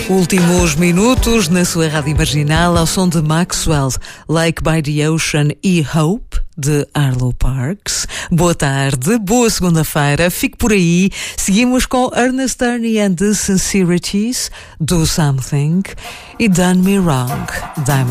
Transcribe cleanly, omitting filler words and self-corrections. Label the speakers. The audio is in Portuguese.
Speaker 1: Últimos minutos na sua rádio marginal ao som de Maxwell, Lake by the Ocean e Hope, de Arlo Parks. Boa tarde, boa segunda-feira, fique por aí. Seguimos com Ernest Tuerney and the Sincerities, Do Something e Done Me Wrong, Diamond.